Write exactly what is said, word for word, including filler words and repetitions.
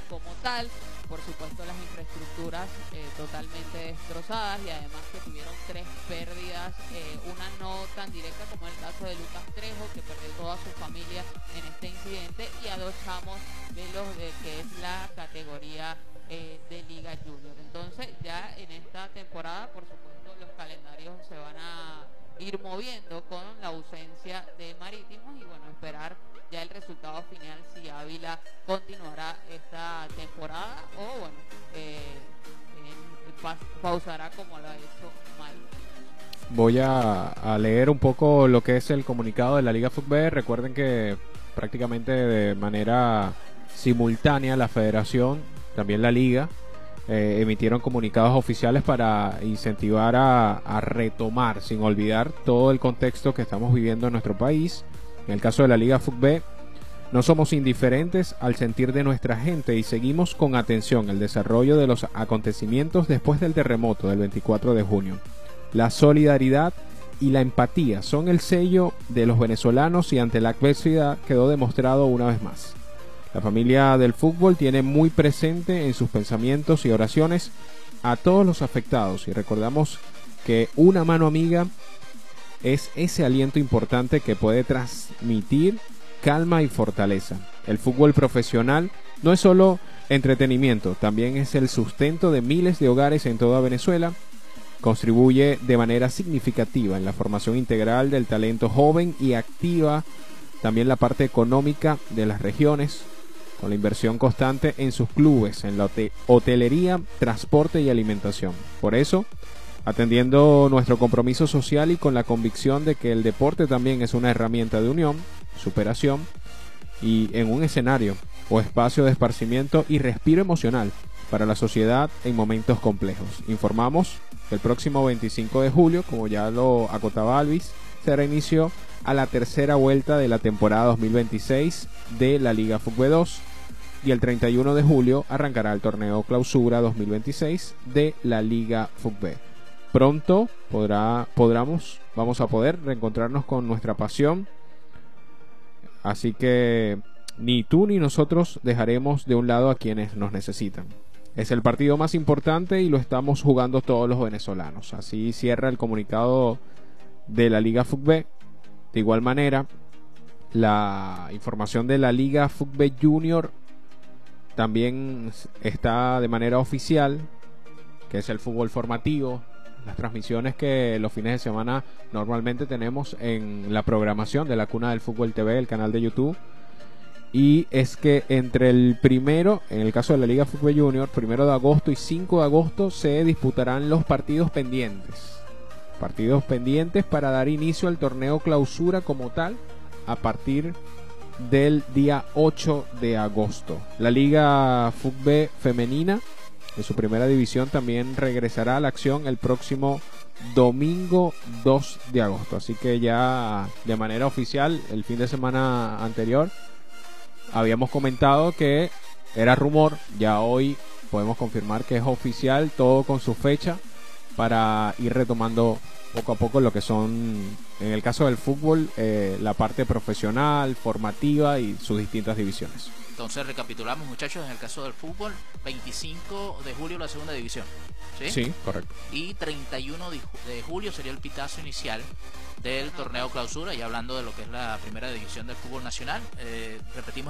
como tal. Por supuesto, las infraestructuras eh, totalmente destrozadas, y además que tuvieron tres pérdidas, eh, una no tan directa como el caso de Lucas Trejo, que perdió toda su familia en este incidente, y a dos chamos de los de que es la categoría eh, de Liga Junior. Entonces ya en esta temporada, por supuesto, los calendarios se van a ir moviendo con la ausencia de Marítimos, y bueno, esperar ya el resultado final si Ávila continuará esta temporada o bueno, eh, eh, pa pausará como lo ha hecho Marítimos. Voy a, a leer un poco lo que es el comunicado de la Liga Fútbol. Recuerden que prácticamente de manera simultánea la Federación, también la Liga, eh, emitieron comunicados oficiales para incentivar a, a retomar, sin olvidar todo el contexto que estamos viviendo en nuestro país. En el caso de la Liga Fútbol, no somos indiferentes al sentir de nuestra gente y seguimos con atención el desarrollo de los acontecimientos después del terremoto del veinticuatro de junio. La solidaridad y la empatía son el sello de los venezolanos, y ante la adversidad quedó demostrado una vez más. La familia del fútbol tiene muy presente en sus pensamientos y oraciones a todos los afectados, y recordamos que una mano amiga es ese aliento importante que puede transmitir calma y fortaleza. El fútbol profesional no es solo entretenimiento, también es el sustento de miles de hogares en toda Venezuela. Contribuye de manera significativa en la formación integral del talento joven y activa también la parte económica de las regiones, con la inversión constante en sus clubes, en la hotelería, transporte y alimentación. Por eso, atendiendo nuestro compromiso social y con la convicción de que el deporte también es una herramienta de unión, superación y en un escenario o espacio de esparcimiento y respiro emocional para la sociedad en momentos complejos. Informamos que el próximo veinticinco de julio, como ya lo acotaba Alvis, será inicio a la tercera vuelta de la temporada dos mil veintiséis de la Liga Fútbol dos, y el treinta y uno de julio arrancará el torneo Clausura dos mil veintiséis de la Liga Fútbol. Pronto podrá, podremos, vamos a poder reencontrarnos con nuestra pasión, así que ni tú ni nosotros dejaremos de un lado a quienes nos necesitan. Es el partido más importante y lo estamos jugando todos los venezolanos. Así cierra el comunicado de la Liga Fútbol. De igual manera, la información de la Liga Fútbol Junior también está de manera oficial, que es el fútbol formativo, las transmisiones que los fines de semana normalmente tenemos en la programación de la Cuna del Fútbol T V, el canal de YouTube. Y es que entre el primero, en el caso de la Liga Fútbol Junior, primero de agosto y cinco de agosto se disputarán los partidos pendientes. Partidos pendientes para dar inicio al torneo Clausura como tal a partir del día ocho de agosto. La Liga Fútbol Femenina en su primera división también regresará a la acción el próximo domingo dos de agosto. Así que ya de manera oficial, el fin de semana anterior habíamos comentado que era rumor, ya hoy podemos confirmar que es oficial, todo con su fecha, para ir retomando poco a poco lo que son, en el caso del fútbol, eh, la parte profesional, formativa y sus distintas divisiones. Entonces recapitulamos, muchachos, en el caso del fútbol, veinticinco de julio la segunda división, ¿sí? Sí, correcto. Y treinta y uno de julio sería el pitazo inicial del torneo Clausura, y hablando de lo que es la primera división del fútbol nacional. Eh, repetimos